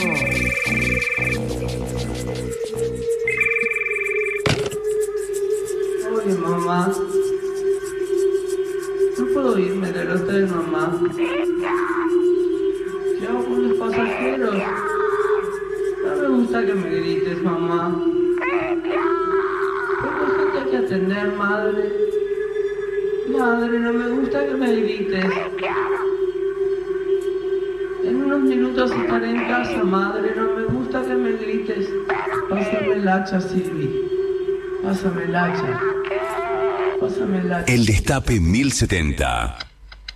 Oye, mamá. No puedo irme del hotel, mamá. ¿Qué hago con los pasajeros? No me gusta que me grites, mamá. Tengo gente que atender, madre. Madre, no me gusta que me grites. En unos minutos estaré en casa, madre. No me gusta que me grites. Pásame el hacha, Silvi. Pásame el hacha. Pásame el hacha. El Destape 1070.